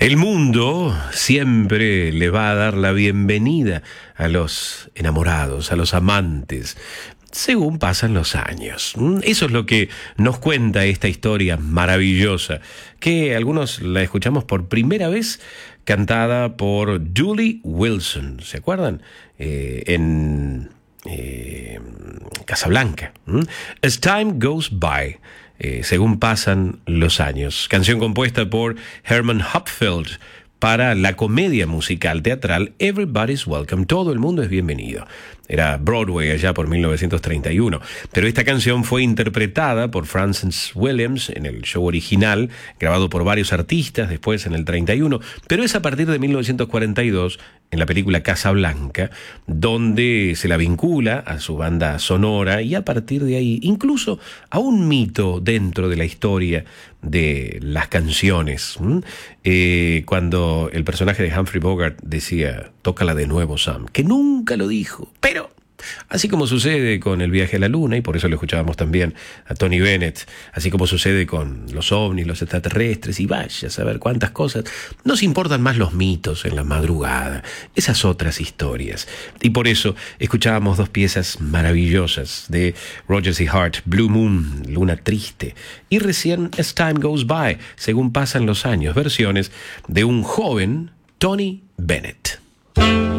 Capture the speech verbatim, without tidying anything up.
El mundo siempre le va a dar la bienvenida a los enamorados, a los amantes, según pasan los años. Eso es lo que nos cuenta esta historia maravillosa, que algunos la escuchamos por primera vez cantada por Julie Wilson, ¿se acuerdan? Eh, en eh, Casablanca. As Time Goes By. Eh, según pasan los años. Canción compuesta por Herman Hupfeld para la comedia musical teatral Everybody's Welcome, todo el mundo es bienvenido. Era Broadway allá por mil novecientos treinta y uno. Pero esta canción fue interpretada por Frances Williams en el show original, grabado por varios artistas después en el treinta y uno, pero es a partir de mil novecientos cuarenta y dos, en la película Casablanca, donde se la vincula a su banda sonora y a partir de ahí incluso a un mito dentro de la historia de las canciones. Eh, cuando el personaje de Humphrey Bogart decía, tócala de nuevo, Sam, que nunca lo dijo, pero así como sucede con El viaje a la luna, y por eso lo escuchábamos también a Tony Bennett, así como sucede con los ovnis, los extraterrestres, y vaya a saber cuántas cosas, nos importan más los mitos en la madrugada, esas otras historias. Y por eso escuchábamos dos piezas maravillosas de Rodgers y Hart, Blue Moon, Luna Triste, y recién As Time Goes By, según pasan los años, versiones de un joven Tony Bennett.